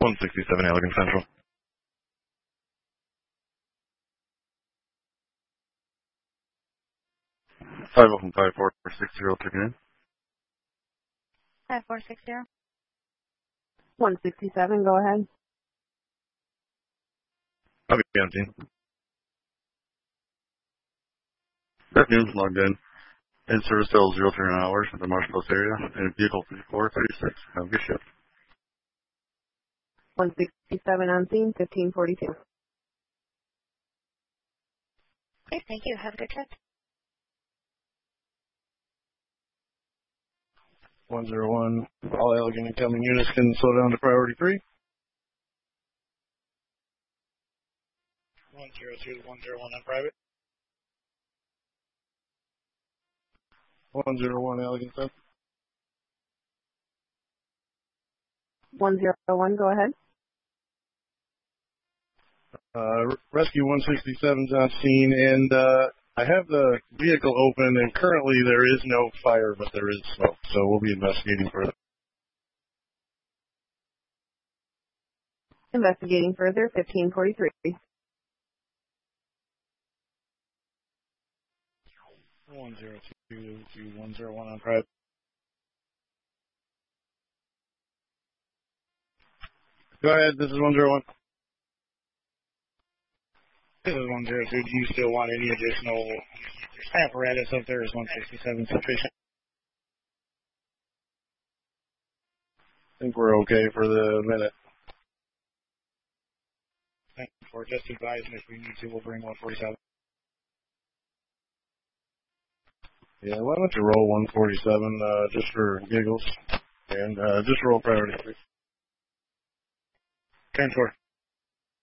167 Allegan Central. 55460 checking in. 5460. 167, go ahead. I'll be on scene. Afternoon, logged in. In service till 039 hours at the Marsh Post area and vehicle 5436. Have a good shift. 167 on scene, 1542. Okay, thank you. Have a good trip. 101. All Allegan incoming units can slow down to priority 3. 102 to 101 on private. 101 Allegan Central. 101, go ahead. Rescue 167's on scene, and I have the vehicle open, and currently there is no fire, but there is smoke, so we'll be investigating further. Investigating further, 1543. 102 to 101 on private. Go ahead, this is 101. This is 102. Do you still want any additional apparatus up there? Is 167 sufficient? I think we're okay for the minute. Thank you for just advising if we need to, we'll bring 147. Yeah, why don't you roll 147 just for giggles, and just roll priority 3. 10-4.